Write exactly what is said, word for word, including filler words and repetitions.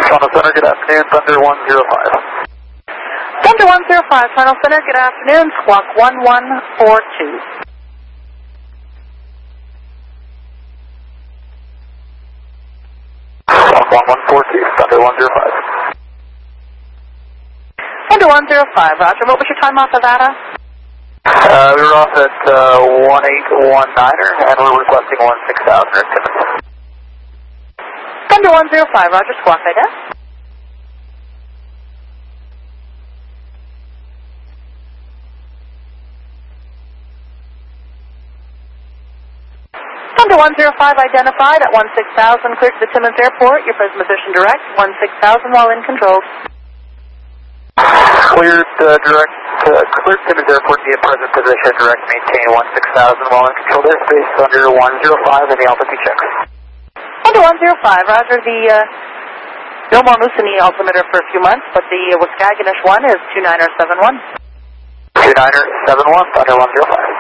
Final Center, good afternoon, Thunder one zero five. Thunder one zero five, Final Center, good afternoon, squawk one one four two. Squawk one one four two, Thunder one zero five. Thunder one zero five, roger. What was your time off of A T A? Uh, we were off at uh, one eight one niner, and we're requesting one six thousand at Timmins. Thunder one zero five, roger, squawk I D A. Thunder one zero five identified at one six thousand, clear to the Timmins Airport, your present position direct, one six thousand while in control. Cleared uh, direct, uh, cleared Timmins Airport via present position, direct maintain one six thousand while in control airspace, Thunder one zero five and the altitude checks. Thunder one zero five, roger, the uh, no more Moosonee altimeter for a few months, but the uh, Waskaganish one is two niner seven one. two niner seven one, Thunder one zero five.